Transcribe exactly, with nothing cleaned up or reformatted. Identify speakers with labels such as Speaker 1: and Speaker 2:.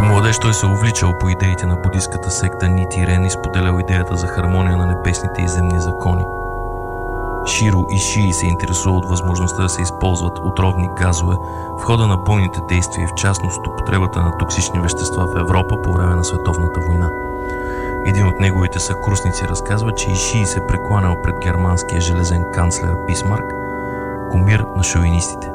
Speaker 1: младеж той се увличал по идеите на будистката секта Нитирен и споделял идеята за хармония на небесните и земни закони. Широ Ишии се интересува от възможността да се използват отровни газове в хода на бойните действия и в частност употребата на токсични вещества в Европа по време на Световната война. Един от неговите съкрусници разказва, че Ишии се прекланял пред германския железен канцлер Бисмарк, кумир на шовинистите.